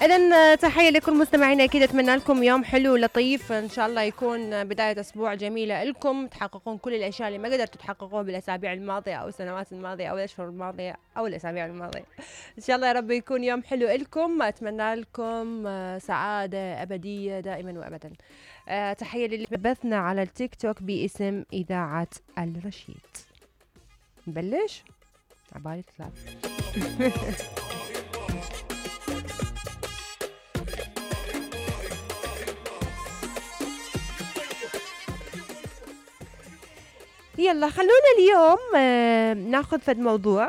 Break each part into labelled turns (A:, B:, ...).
A: إذن تحية لكل مستمعينا، أكيد أتمنى لكم يوم حلو لطيف، إن شاء الله يكون بداية أسبوع جميلة لكم، تحققون كل الأشياء اللي ما قدرتوا تحققوها بالأسابيع الماضية أو السنوات الماضية أو الأشهر الماضية أو الأسابيع الماضية. إن شاء الله يا رب يكون يوم حلو لكم، أتمنى لكم سعادة أبدية دائما وأبدا. تحية للي بثنا على التيك توك باسم إذاعة الرشيد. نبلش؟ عبالي ثلاث. يلا خلونا اليوم ناخذ فد موضوع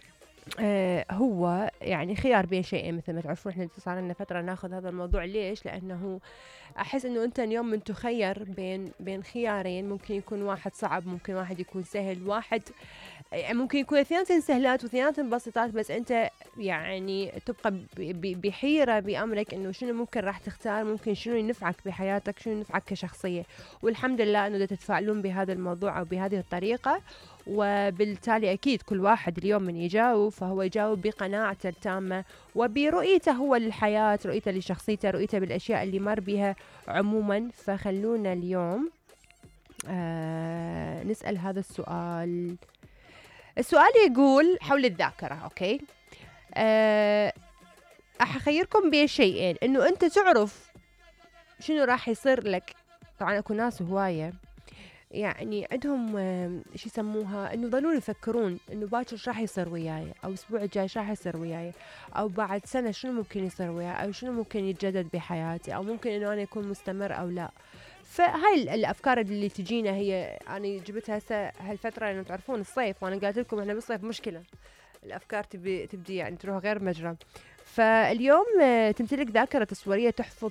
A: هو يعني خيار بين شيئين، مثل ما تعرفون احنا صار لنا فترة ناخذ هذا الموضوع. ليش؟ لأنه أحس إنه أنت اليوم من تخير بين خيارين، ممكن يكون واحد صعب، ممكن واحد يكون سهل، واحد ممكن يكون اثنين سهلات واثنين بسيطات، بس أنت يعني تبقى بحيرة بأمرك إنه شنو ممكن راح تختار، ممكن شنو ينفعك بحياتك، شنو ينفعك كشخصية. والحمد لله إنه تتفاعلون بهذا الموضوع أو بهذه الطريقة، وبالتالي أكيد كل واحد اليوم من يجاوب فهو يجاوب بقناعته التامة وبرؤيته هو للحياة، رؤيته لشخصيته، رؤيته بالأشياء اللي مر بها عموما. فخلونا اليوم نسأل هذا السؤال. السؤال يقول حول الذاكرة. أوكي، أخيركم بين شيئين، إنه أنت تعرف شنو راح يصير لك. طبعا أكو ناس هواية يعني عندهم شو يسموها، انه ظلوا يفكرون انه باكر راح يصير وياي، او الاسبوع الجاي راح يصير وياي، او بعد سنه شنو ممكن يصير وياي، او شنو ممكن يتجدد بحياتي، او ممكن انه انا اكون مستمر او لا. فهاي الافكار اللي تجينا هي انا جبتها هسه هالفتره، لانه تعرفون الصيف، وانا قالت لكم احنا بالصيف مشكله الافكار تبدي يعني تروح غير مجرى. فاليوم تمتلك ذاكرة تصويرية تحفظ